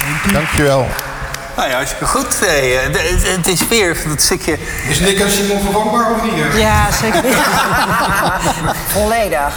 Dankjewel. Nou ja, hartstikke goed. Het is weer dat stukje... Is Nick en Simon vervangbaar of niet? Ja, zeker. Volledig.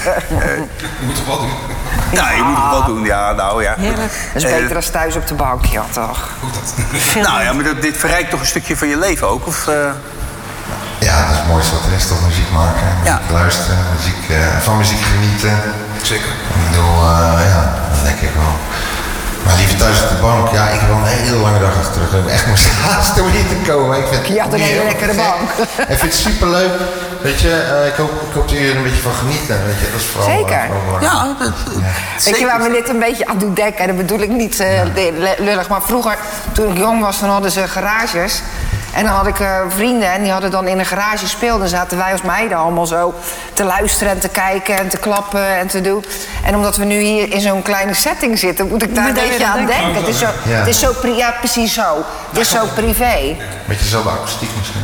Je moet toch wat doen? Nou, je moet het wel doen. Ja, nou ja. Heerlijk. Dat is beter dan thuis op de bank, ja toch? Hoe dat? Nou ja, maar dit verrijkt toch een stukje van je leven ook? Of, Ja, dat is het mooiste wat er is, toch? Muziek maken, muziek luisteren, van muziek genieten. Zeker. Ik bedoel, ja, dat denk ik wel. Maar liever thuis op de bank, ja, ik heb wel een hele lange dag achter terug. Ik echt moest haasten om hier te komen. Ik vind Je had een hele lekkere bank. Ik vind het superleuk. Weet je, ik hoop dat jullie er een beetje van genieten. Weet je, dat is vooral, Zeker. ja, Weet je waar me dit een beetje aan doet denken? En dat bedoel ik niet lullig. Maar vroeger, toen ik jong was, dan hadden ze garages. En dan had ik vrienden en die hadden dan in een garage gespeeld. En zaten wij als meiden allemaal zo te luisteren en te kijken en te klappen en te doen. En omdat we nu hier in zo'n kleine setting zitten, moet ik daar een beetje aan denken. Het is zo, het is zo ja, precies zo. Het is zo privé. Beetje dezelfde akoestiek misschien.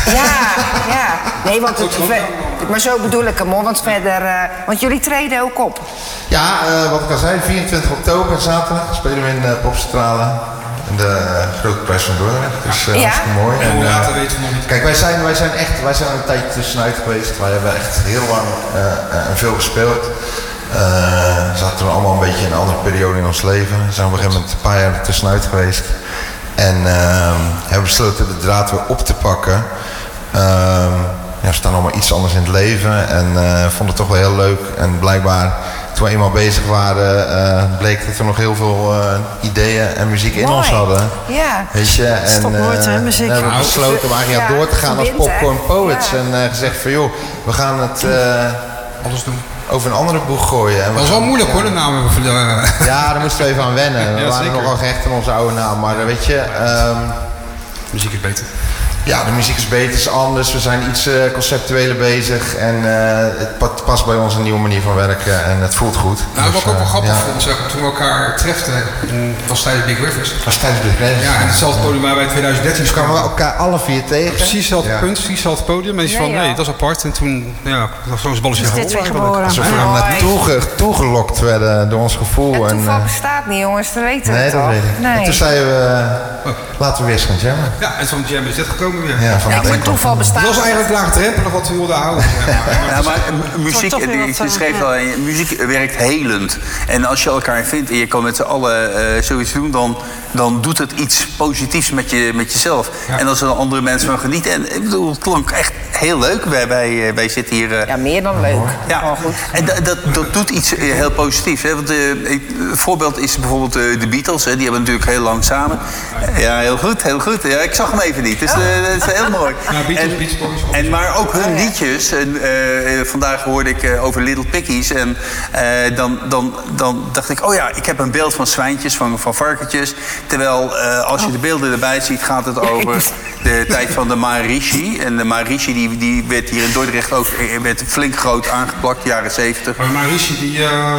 Ja. Nee, want maar zo bedoel ik hem hoor. Want verder, want jullie treden ook op. Ja, wat ik al zei, 24 oktober, zaterdag, spelen we in de Popcentrale. De Grote Prijs van Dordrecht. Dus hartstikke mooi. En hoe later weten we nog niet. Kijk, wij zijn een tijdje tussenuit geweest. Wij hebben echt heel lang en veel gespeeld. Zaten we allemaal een beetje in een andere periode in ons leven. We zijn op een gegeven moment een paar jaar tussenuit geweest. En hebben besloten de draad weer op te pakken. We staan allemaal iets anders in het leven. En vonden het toch wel heel leuk. En blijkbaar, toen we eenmaal bezig waren, bleek dat we nog heel veel ideeën en muziek in ons hadden. Ja. Weet je, en Stop nooit, hè, muziek. hebben we besloten om eigenlijk door te gaan als Popcorn Poets. Ja. En gezegd van joh, we gaan het Alles doen. over een andere boeg gooien. En Dat was wel moeilijk hoor, de naam hebben we Ja, daar moesten we even aan wennen. We Ja, waren zeker. nogal gehecht aan onze oude naam. Maar weet je, Muziek is beter. ja, de muziek is beter, is anders. We zijn iets conceptueler bezig. En het past bij ons een nieuwe manier van werken. En het voelt goed. Nou, wat ik ook wel grappig ja. vond, zeg, toen we elkaar treften, was tijdens Big Rivers. Het was tijdens de grens. Ja, en hetzelfde podium waar wij in 2013 Dus kwamen we elkaar alle vier tegen. Precies hetzelfde Ja. punt, precies hetzelfde podium. En die van, Nee, nee, joh. dat is apart. En toen, ja, zo'n balletje Is dit weer geboren? Alsof we er naartoe toegelokt werden door ons gevoel. En toeval bestaat niet, jongens, dat weten we nee, dat toch? weet ik. En toen zeiden we, laten we weer eens gaan jammen. Ja, en van Jam is dit gekomen weer. Ja, van Ja, maar toeval bestaat. Dat was eigenlijk laagdrempelig wat we wilden houden. Ja, maar muziek, toch weer wat je schreef al, muziek werkt helend. En als je elkaar vindt en je kan met z'n allen zoiets doen, dan doet het iets positiefs met jezelf. Ja. En als er dan andere mensen van genieten. En ik bedoel, het klonk echt heel leuk. Wij zitten hier. Ja, meer dan leuk. Ja, Gewoon goed. en dat doet iets heel positiefs. Hè? Want een voorbeeld is bijvoorbeeld de Beatles. Hè? Die hebben natuurlijk heel lang samen. Ja, heel goed, heel goed. Ja, ik zag hem even niet, dus dat is heel mooi. Ja, Beatles, Beach Boys. Maar ook hun liedjes. En, vandaag hoorde ik over Little Piggies. En dan dacht ik, oh ja, ik heb een beeld van zwijntjes, van varkentjes. Terwijl als je de beelden erbij ziet, gaat het over de tijd van de Maharishi. En de Maharishi die werd hier in Dordrecht ook werd flink groot aangeplakt, jaren 70. Maar Marishi,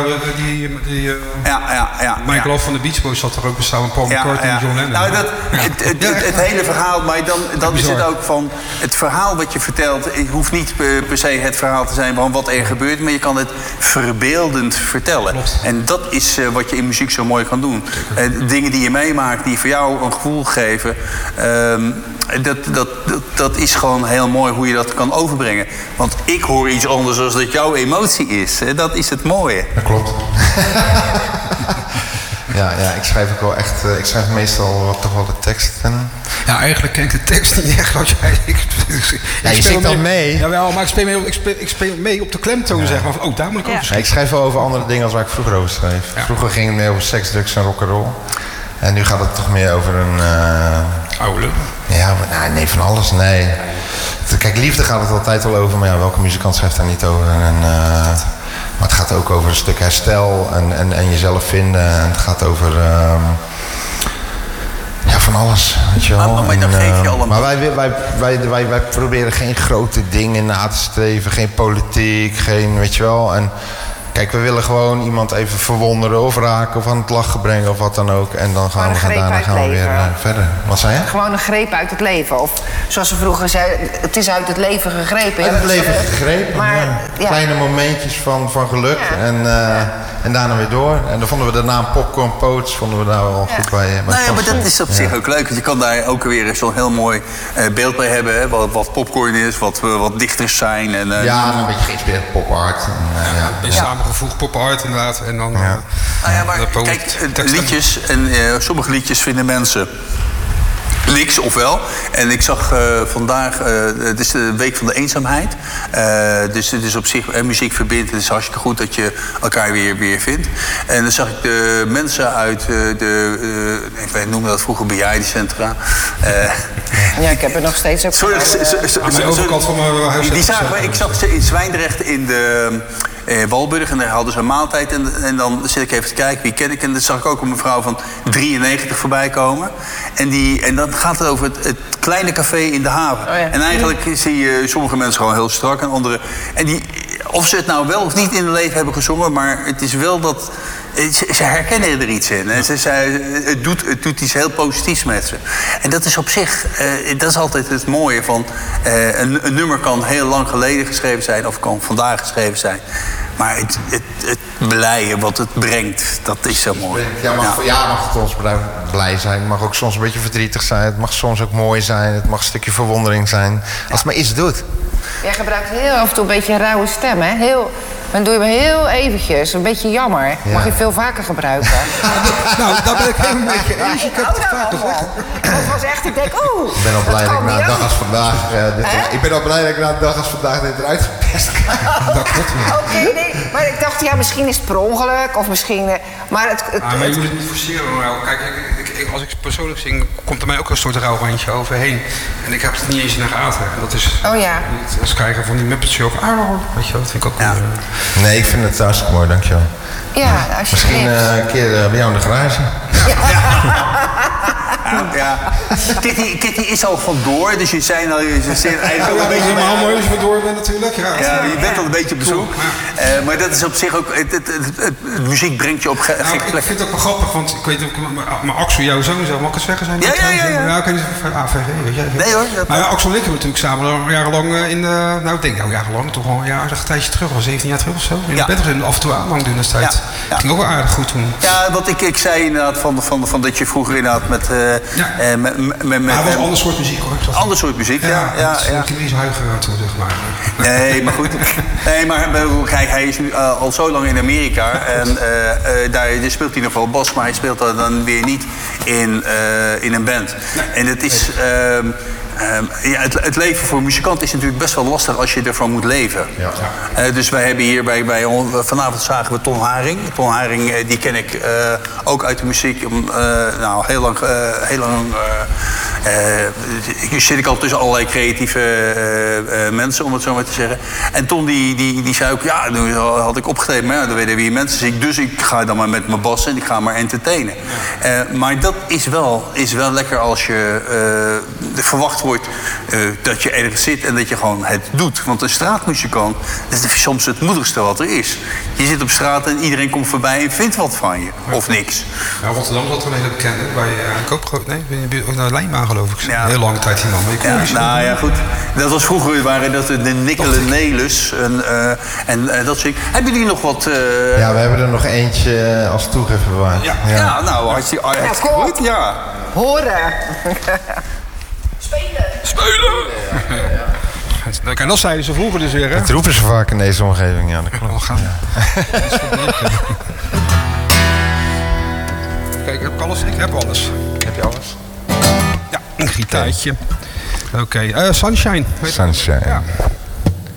Mike Love van de Beach Boys zat er ook bestaan met Paul McCartney en John Lennon. Nou, het hele verhaal, maar dan is het ook van... Het verhaal wat je vertelt, het hoeft niet per se het verhaal te zijn van wat er gebeurt, maar je kan het verbeeldend vertellen. Klopt. En dat is wat je in muziek zo mooi kan doen. Dingen die je meemaakt, die voor jou een gevoel geven... Dat is gewoon heel mooi hoe je dat kan overbrengen. Want ik hoor iets anders dan dat jouw emotie is. Dat is het mooie. Dat klopt. Ja, ik schrijf ook wel echt... ik schrijf meestal toch wel de teksten. Ja, eigenlijk ken ik de tekst niet echt. Je zingt dan mee. Jawel, maar ik speel mee op de klemtoon, zeg maar. Oh, daar moet ik over Ja, schrijven. ik schrijf wel over andere dingen als waar ik vroeger over schreef. Ja. Vroeger ging het meer over seks, drugs en rock'n'roll. En nu gaat het toch meer over een... Oude. Ja, maar, nee, van alles, nee. Kijk, liefde gaat het altijd wel over, maar ja, welke muzikant schrijft daar niet over? Maar het gaat ook over een stuk herstel en jezelf vinden. En het gaat over... van alles, weet je wel. Maar dan geef je allemaal... Maar wij proberen geen grote dingen na te streven. Geen politiek, geen, weet je wel. En kijk, we willen gewoon iemand even verwonderen of raken of aan het lachen brengen of wat dan ook. En dan gaan we weer verder. Wat zei je? Gewoon een greep uit het leven. Of zoals ze vroeger zeiden, het is uit het leven gegrepen. Uit het leven gegrepen, maar, ja. Kleine momentjes van geluk. Ja. En En daarna weer door. En dan vonden we de naam Popcorn Poets vonden we daar wel goed bij. Maar dat is op zich ook leuk. Want je kan daar ook weer zo'n heel mooi beeld bij hebben. Hè? Wat popcorn is, wat dichters zijn. En, een beetje geïnspireerd pop art. Samengevoegd pop art inderdaad. En dan, maar kijk, liedjes en sommige liedjes vinden mensen niks, ofwel. En ik zag vandaag, het is de week van de eenzaamheid. Dus het is op zich, muziek verbindt. Het is hartstikke goed dat je elkaar weer vindt. En dan zag ik de mensen uit ik noemde dat vroeger bejaardencentra. Ja, ik heb er nog steeds ook. Aan de overkant van mijn huis. Ik zag ze in Zwijndrecht in de Walburg. En daar hadden ze een maaltijd. En dan zit ik even te kijken, wie ken ik? En dan zag ik ook een mevrouw van 93 voorbij komen. En dan gaat het over het kleine café in de haven. Oh ja. En eigenlijk zie je sommige mensen gewoon heel strak en andere. En die, of ze het nou wel of niet in hun leven hebben gezongen, maar het is wel dat. Ze herkennen er iets in. En het doet iets heel positiefs met ze. En dat is op zich, dat is altijd het mooie van. Een nummer kan heel lang geleden geschreven zijn of kan vandaag geschreven zijn. Maar het blije wat het brengt, dat is zo mooi. Mag het ons blij zijn. Het mag ook soms een beetje verdrietig zijn. Het mag soms ook mooi zijn. Het mag een stukje verwondering zijn. Als het maar iets doet. Jij gebruikt heel af en toe een beetje een rauwe stem, hè? Dan doe je me heel eventjes. Een beetje jammer. Mag je veel vaker gebruiken. Nou, daar ben ik helemaal een beetje eens. Ik heb het vaak gezegd. Dat was echt, ik denk, Ik ben al blij dat ik na een dag als vandaag... ik ben al blij dat ik na een dag als vandaag dit eruit gepest krijg. Dat klopt, ja. Oké, nee. Maar ik dacht, misschien is het per ongeluk. Of misschien... maar Maar je moet het niet forceren. Maar kijk, als ik persoonlijk zing, komt er mij ook een soort rouwrandje overheen. En ik heb het niet eens in de gaten. Dat is... Oh ja. Het krijgen van die Muppet Show. Weet je wel, dat vind ik ook... Nee, ik vind het hartstikke mooi, dankjewel. Ja, als je misschien een keer bij jou in de garage. Ja. Kitty is al vandoor, dus je zei al, je zit eigenlijk al een beetje... helemaal mooi als je door bent natuurlijk. Ja, je bent al een beetje op bezoek. Maar dat is op zich ook... Het muziek brengt je op gekke plekken. Ik vind het ook wel grappig, want ik weet ook... Maar Axel, jouw zoon, mag ik het zeggen? Zijn Ja. Oké, van AVG, weet je. Nee hoor. Maar Axel en ik hebben natuurlijk samen jarenlang in de... Nou, ik denk jarenlang, toch al een tijdje terug, al 17 jaar terug of zo. In de bed gezeten, af en toe aan, lang doen tijd. Ja. Ging ook wel aardig goed toen. Ja, wat ik zei inderdaad van dat je vroeger inderdaad met... Maar het was een ander soort muziek hoor. Ander soort muziek, ja. Ik heb niet zo huiger aan toe, zeg maar. Nee, maar goed. Nee, maar kijk, hij is nu al zo lang in Amerika. En daar speelt hij nog wel bas, maar hij speelt dan weer niet in een band. Nee. En het is... het leven voor muzikanten is natuurlijk best wel lastig als je ervan moet leven. Ja. Dus wij hebben hier vanavond zagen we Ton Haring. Ton Haring die ken ik ook uit de muziek. Heel lang zit ik al tussen allerlei creatieve mensen, om het zo maar te zeggen. En Ton die zei ook, ja, toen had ik opgegeven, maar dan werden weer mensen ziek. Dus ik ga dan maar met mijn bas en ik ga maar entertainen. Maar dat is wel lekker als je verwacht wordt dat je ergens zit en dat je gewoon het doet. Want een straatmuzikant, dat is soms het moedigste wat er is. Je zit op straat en iedereen komt voorbij en vindt wat van je. Of niks. Ja, Rotterdam zat er een hele bekende bij Koopgroot. Nee, naar de Lijnbaan geloof ik. Ja. Heel lange tijd die man. Ja, goed. Dat was vroeger, waren dat de Nikkele Nelis en dat soort. Hebben jullie nog wat... Ja, we hebben er nog eentje als toegift bewaard. Ja, nou, hartstikke goed. Ja. Horen. Spelen! Kijk, dat zeiden ze vroeger dus weer, hè? Dat roepen ze vaak in deze omgeving, ja. Dat klopt. Kijk, ik heb alles. Heb je alles? Ja, een gitaartje. Oké, Sunshine. Sunshine. Ja.